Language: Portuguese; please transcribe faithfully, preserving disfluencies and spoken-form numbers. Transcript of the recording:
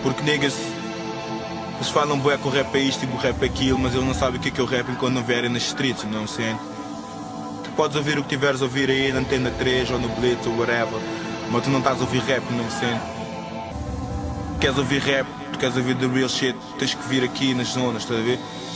Porque niggas, eles falam bué que o rap é isto e o rap é aquilo, mas eles não sabem o que é que é o rap quando não vierem nas streets, não sei. Tu podes ouvir o que tiveres a ouvir aí na Antena três ou no Blitz ou whatever, mas tu não estás a ouvir rap, não sei. Queres ouvir rap, tu queres ouvir the real shit, tens que vir aqui nas zonas, estás a ver?